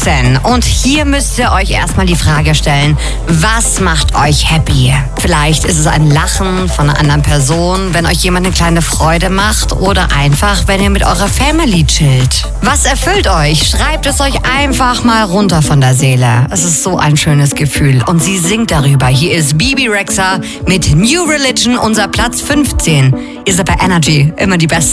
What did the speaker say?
15. Und hier müsst ihr euch erstmal die Frage stellen, was macht euch happy? Vielleicht ist es ein Lachen von einer anderen Person, wenn euch jemand eine kleine Freude macht oder einfach, wenn ihr mit eurer Family chillt. Was erfüllt euch? Schreibt es euch einfach mal runter von der Seele. Es ist so ein schönes Gefühl und sie singt darüber. Hier ist Bebe Rexha mit New Religion, unser Platz 15. Ihr seid bei Energy immer die Besten.